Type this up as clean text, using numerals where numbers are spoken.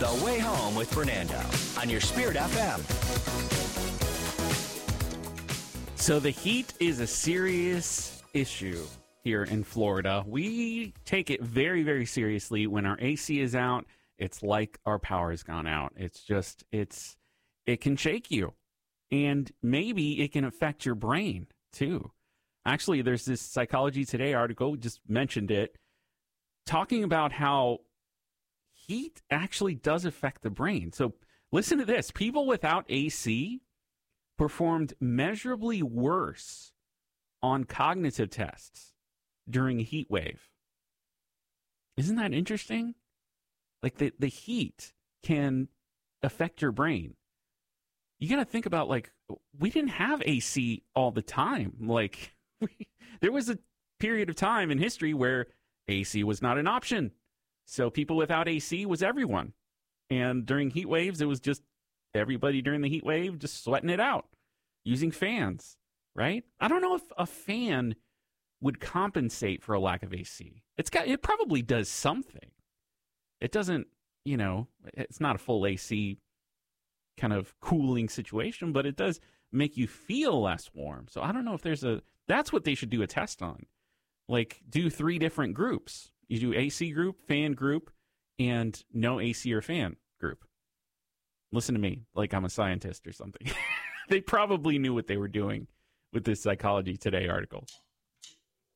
The Way Home with Fernando on your Spirit FM. So the heat is a serious issue here in Florida. We take it very, very seriously. When our AC is out, it's like our power has gone out. It can shake you. And maybe it can affect your brain, too. Actually, there's this Psychology Today article, we just mentioned it, talking about how heat actually does affect the brain. So listen to this. People without AC performed measurably worse on cognitive tests during a heat wave. Isn't that interesting? Like the heat can affect your brain. You got to think about, like, we didn't have AC all the time. Like, there was a period of time in history where AC was not an option. So people without AC was everyone. And during heat waves, it was just everybody during the heat wave just sweating it out using fans, right? I don't know if a fan would compensate for a lack of AC. It probably does something. It doesn't, it's not a full AC kind of cooling situation, but it does make you feel less warm. So I don't know if that's what they should do a test on. Like, do 3 different groups. You do AC group, fan group, and no AC or fan group. Listen to me like I'm a scientist or something. They probably knew what they were doing with this Psychology Today article.